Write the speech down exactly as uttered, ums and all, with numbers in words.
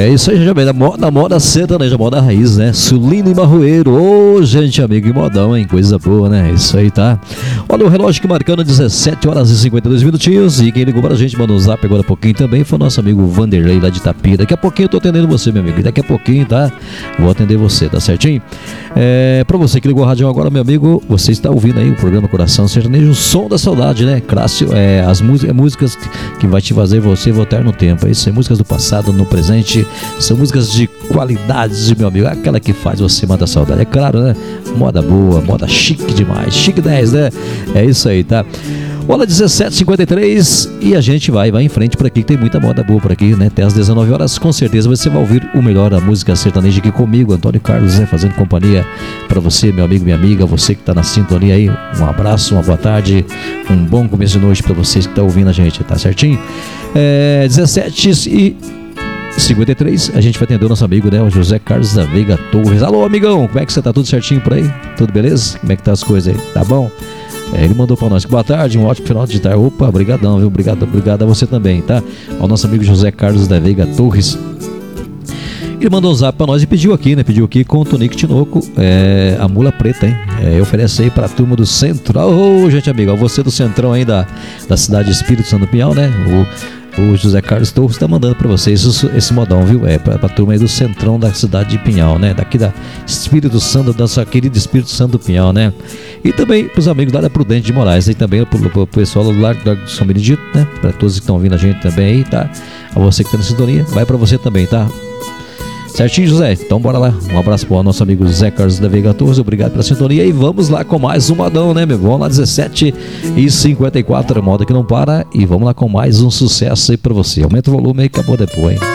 isso aí, gente, da moda, moda sertaneja, moda raiz, né? Sulino e Marroeiro, ô, oh, gente, amigo, e modão, hein? Coisa boa, né? Isso aí, tá? Olha o relógio que marcando dezessete horas e cinquenta e dois minutinhos. E quem ligou pra gente, mandou um zap agora há pouquinho também, foi o nosso amigo Vanderlei, lá de Itapira. Daqui a pouquinho eu tô atendendo você, meu amigo. E daqui a pouquinho, tá? Vou atender você, tá certinho? É, pra você que ligou a rádio agora, meu amigo, você está ouvindo aí o programa Coração Sertanejo, o som da saudade, né? Clássico, é, as músicas, músicas que vai te fazer você voltar no tempo. É isso aí, músicas do passado, no presente. São músicas de qualidade, meu amigo. Aquela que faz você matar saudade. É claro, né? Moda boa, moda chique demais. Chique dez, né? É isso aí, tá? Olha, dezessete e cinquenta e três e a gente vai, vai em frente por aqui, que tem muita moda boa por aqui, né? Até às dezenove horas, com certeza você vai ouvir o melhor da música sertaneja aqui comigo, Antônio Carlos, né? Fazendo companhia pra você, meu amigo, minha amiga, você que tá na sintonia aí. Um abraço, uma boa tarde, um bom começo de noite pra vocês que estão ouvindo a gente, tá certinho? É, dezessete e cinquenta e três, a gente vai atender o nosso amigo, né? O José Carlos da Veiga Torres. Alô, amigão, como é que você tá? Tudo certinho por aí? Tudo beleza? Como é que tá as coisas aí? Tá bom? É, ele mandou para nós, boa tarde, um ótimo final de tarde. Opa, obrigadão, viu? Obrigado, obrigado a você também, tá? Ao nosso amigo José Carlos da Veiga Torres. Ele mandou um zap para nós e pediu aqui, né? Pediu aqui com o Tonico Tinoco, é, a mula preta, hein? É, oferece aí para a turma do centro. Ô, oh, gente amiga, você do centrão aí da, da cidade de Espírito Santo do Pinhal, né? O O José Carlos Torres está mandando para vocês esse, esse modão, viu? É para a turma aí do centrão da cidade de Pinhal, né? Daqui da Espírito Santo, da nossa querida Espírito Santo do Pinhal, né? E também para os amigos lá da Prudente de Moraes, e também para o pessoal do Largo do São Benedito, né? Para todos que estão ouvindo a gente também aí, tá? A você que está na sintonia, vai para você também, tá? Certinho, José? Então bora lá. Um abraço para o nosso amigo José Carlos da Veiga Torres. Obrigado pela sintonia. E vamos lá com mais um modão, né, meu? Vamos lá, dezessete e cinquenta e quatro, moda que não para. E vamos lá com mais um sucesso aí para você. Aumenta o volume aí, acabou depois, hein?